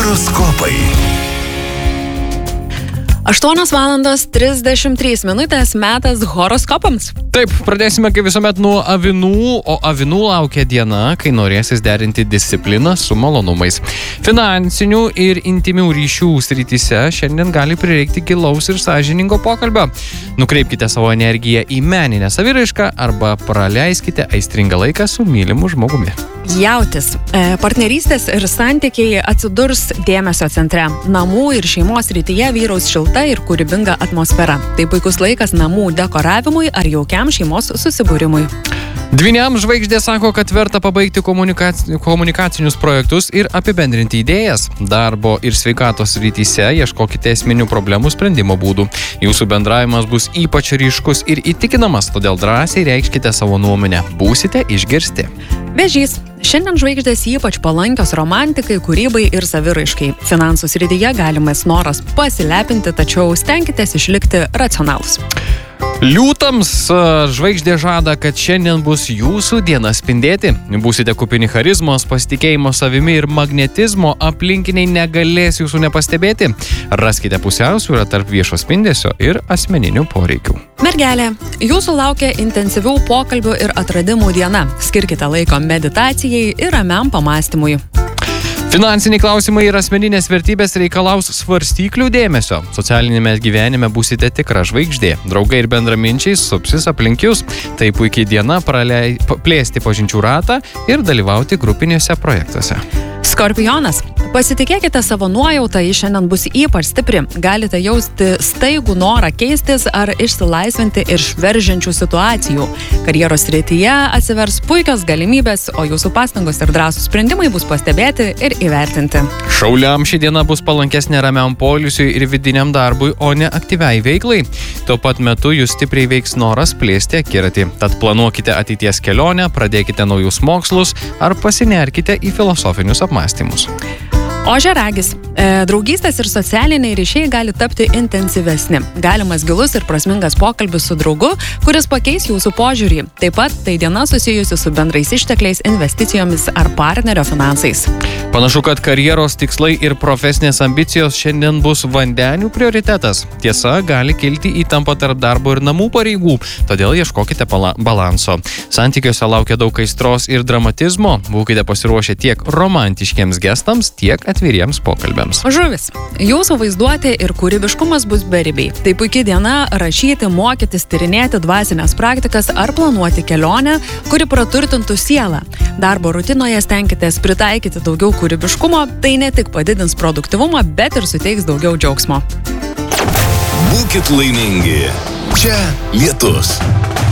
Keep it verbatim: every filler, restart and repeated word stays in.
Horoskopai. aštuonios valandos trisdešimt trys minutės metas horoskopams. Taip, pradėsime kaip visuomet nuo avinų, o avinų laukia diena, kai norėsis derinti discipliną su malonumais. Finansinių ir intimių ryšių srityse šiandien gali prireikti gilaus ir sąžiningo pokalbio. Nukreipkite savo energiją į meninę saviraišką arba praleiskite aistringą laiką su mylimu žmogumi. Jautis. E, partnerystės ir santykiai atsidurs dėmesio centre. Namų ir šeimos rytyje vyraus šilta ir kūrybinga atmosfera. Tai puikus laikas namų dekoravimui ar jaukiam šeimos susibūrimui. Dvyniam žvaigždė sako, kad verta pabaigti komunikac... komunikacinius projektus ir apibendrinti idėjas. Darbo ir sveikatos rytyse ieškokite esminių problemų sprendimo būdų. Jūsų bendravimas bus ypač ryškus ir įtikinamas, todėl drąsiai reikškite savo nuomonę. Būsite išgirsti. Vėžys. Šiandien žvaigždės ypač palankios romantikai, kūrybai ir saviraiškai. Finansų srityje galimas noras pasilepinti, tačiau stenkitės išlikti racionalus. Liūtams žvaigždė žada, kad šiandien bus jūsų diena spindėti. Būsite kupini charizmos, pasitikėjimo savimi ir magnetizmo, aplinkiniai negalės jūsų nepastebėti. Raskite pusiausvyrą tarp viešo spindesio ir asmeninių poreikių. Mergelė, jūsų laukia intensyvių pokalbių ir atradimų diena. Skirkite laiko meditacijai ir ramiam pamastymui. Finansiniai klausimai ir asmeninės vertybės reikalaus svarstyklių dėmesio. Socialinėme gyvenime būsite tikra žvaigždė. Draugai ir bendraminčiai supsis aplink jūs. Tai puikiai diena pralei... plėsti pažinčių ratą ir dalyvauti grupinėse projektuose. Skorpionas. Pasitikėkite savo nuojautą, ji šiandien bus ypač stipri. Galite jausti staigų norą keistis ar išsilaisvinti iš veržiančių situacijų. Karjeros srityje atsivers puikios galimybės, o jūsų pastangos ir drąsūs sprendimai bus pastebėti ir įvertinti. Šauliam ši diena bus palankesnė ramiam poilsiui ir vidiniam darbui, o ne aktyviai veiklai. Tuo pat metu jūs stipriai veiks noras plėsti akiratį. Tad planuokite ateities kelionę, pradėkite naujus mokslus ar pasinerkite į filosofinius apmąstymus. Ožiaragis. E, draugystės ir socialiniai ryšiai gali tapti intensyvesni. Galimas gilus ir prasmingas pokalbis su draugu, kuris pakeis jūsų požiūrį. Taip pat tai diena susijusi su bendrais ištekliais, investicijomis ar partnerio finansais. Panašu, kad karjeros tikslai ir profesinės ambicijos šiandien bus vandenių prioritetas. Tiesa, gali kilti įtampa tarp darbo ir namų pareigų, todėl ieškokite balanso. Santykiuose laukia daug aistros ir dramatizmo. Būkite pasiruošę tiek romantiškiems gestams, tiek atviriems pokalbiams. Žuvis. Jūsų vaizduotė ir kūrybiškumas bus beribiai. Tai puikia diena rašyti, mokytis, tyrinėti dvasinės praktikas ar planuoti kelionę, kuri praturtintų sielą. Darbo rutinoje stenkitės pritaikyti daugiau kūrybiškumo, tai ne tik padidins produktyvumą, bet ir suteiks daugiau džiaugsmo. Būkit laimingi. Čia Lietus.